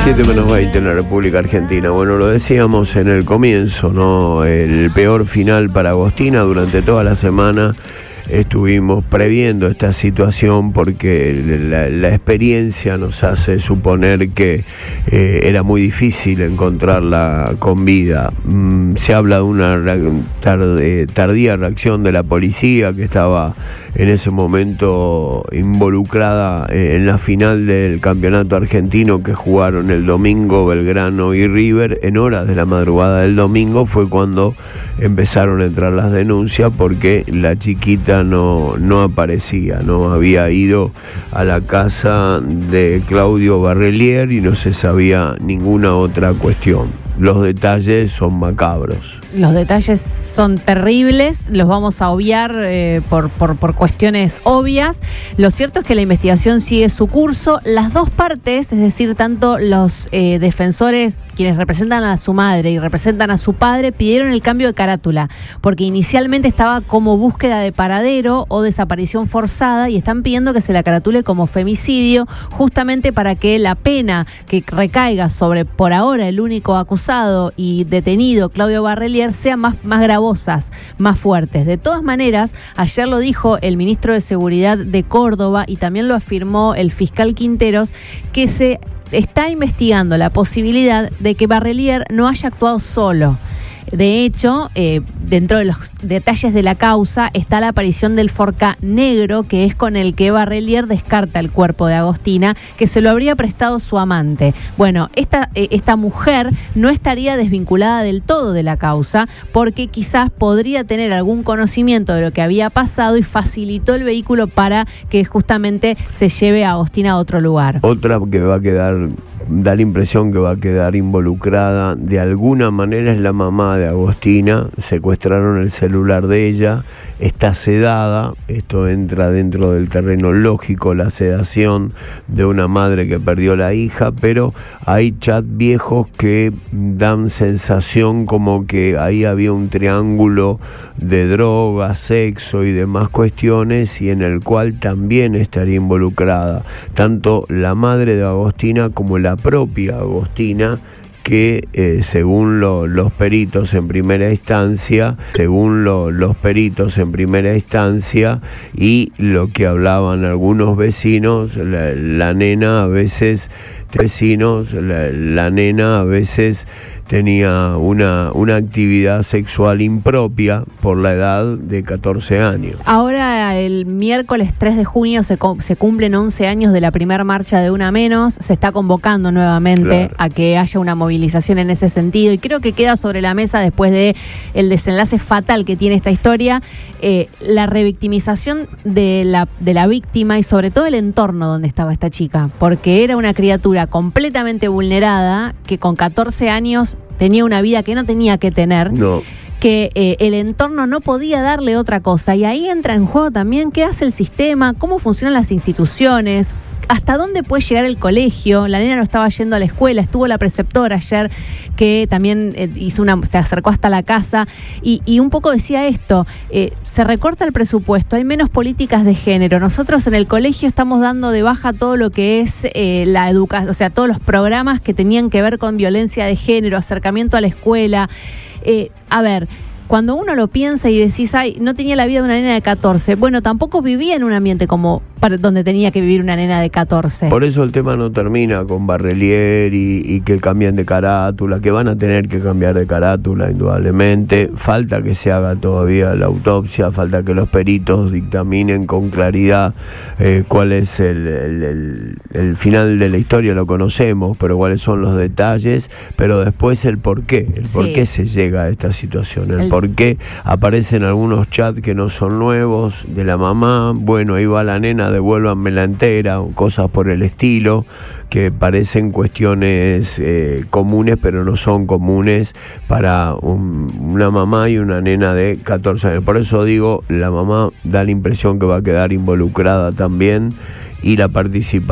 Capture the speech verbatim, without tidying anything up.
siete menos veinte en la República Argentina. Bueno, lo decíamos en el comienzo, ¿no? El peor final para Agostina. Durante toda la semana estuvimos previendo esta situación porque la, la experiencia nos hace suponer que eh, era muy difícil encontrarla con vida. Mm, se habla de una tarde, tardía reacción de la policía que estaba en ese momento involucrada eh, en la final del campeonato argentino que jugaron el domingo Belgrano y River. En horas de la madrugada del domingo fue cuando empezaron a entrar las denuncias porque la chiquita no, no aparecía, no había ido a la casa de Claudio Barrelier y no se sabía ninguna otra cuestión. Los detalles son macabros. Los detalles son terribles, los vamos a obviar eh, por, por, por cuestiones obvias. Lo cierto es que la investigación sigue su curso. Las dos partes, es decir, tanto los eh, defensores, quienes representan a su madre y representan a su padre, pidieron el cambio de carátula, porque inicialmente estaba como búsqueda de paradero o desaparición forzada y están pidiendo que se la caratule como femicidio, justamente para que la pena que recaiga sobre, por ahora, el único acusado y detenido, Claudio Barrelier, sean más, más gravosas, más fuertes. De todas maneras, ayer lo dijo el ministro de Seguridad de Córdoba y también lo afirmó el fiscal Quinteros, que se está investigando la posibilidad de que Barrelier no haya actuado solo. De hecho, eh, dentro de los detalles de la causa está la aparición del forca negro, que es con el que Barrelier descarta el cuerpo de Agostina, que se lo habría prestado su amante. Bueno, esta, eh, esta mujer no estaría desvinculada del todo de la causa, porque quizás podría tener algún conocimiento de lo que había pasado y facilitó el vehículo para que justamente se lleve a Agostina a otro lugar. Otra que va a quedar, da la impresión que va a quedar involucrada de alguna manera es la mamá de Agostina. Secuestraron el celular de ella, está sedada. Esto entra dentro del terreno lógico, la sedación de una madre que perdió la hija, pero hay chats viejos que dan sensación como que ahí había un triángulo de droga, sexo y demás cuestiones, y en el cual también estaría involucrada tanto la madre de Agostina como la propia Agostina, que eh, según lo, los peritos en primera instancia, según lo, los peritos en primera instancia y lo que hablaban algunos vecinos, la, la nena a veces, vecinos, la, la nena a veces tenía una, una actividad sexual impropia por la edad de catorce años. Ahora el miércoles tres de junio se, se cumplen once años de la primera marcha de Una Menos. Se está convocando nuevamente claro. a que haya una movilización en ese sentido, y creo que queda sobre la mesa, después de el desenlace fatal que tiene esta historia, eh, la revictimización de la, de la víctima y sobre todo el entorno donde estaba esta chica, porque era una criatura completamente vulnerada que con catorce años tenía una vida que no tenía que tener, no. que eh, el entorno no podía darle otra cosa, y ahí entra en juego también qué hace el sistema, cómo funcionan las instituciones, hasta dónde puede llegar el colegio. La nena no estaba yendo a la escuela, estuvo la preceptora ayer que también eh, hizo una, se acercó hasta la casa y, y un poco decía esto, eh, se recorta el presupuesto, hay menos políticas de género, nosotros en el colegio estamos dando de baja todo lo que es eh, la educación, o sea, todos los programas que tenían que ver con violencia de género, acercamiento a la escuela. Eh, a ver, cuando uno lo piensa y decís, ay, no tenía la vida de una nena de catorce, bueno, tampoco vivía en un ambiente como para donde tenía que vivir una nena de catorce. Por eso el tema no termina con Barrelier y, y que cambien de carátula, que van a tener que cambiar de carátula indudablemente. Falta que se haga todavía la autopsia, falta que los peritos dictaminen con claridad eh, cuál es el, el, el, el final de la historia, lo conocemos, pero cuáles son los detalles, pero después el por qué, el por sí. qué se llega a esta situación, el, el por qué aparecen algunos chats que no son nuevos de la mamá, bueno, ahí va la nena, devuélvanmela entera, o cosas por el estilo, que parecen cuestiones eh, comunes, pero no son comunes para un, una mamá y una nena de catorce años. Por eso digo, la mamá da la impresión que va a quedar involucrada también, y la participación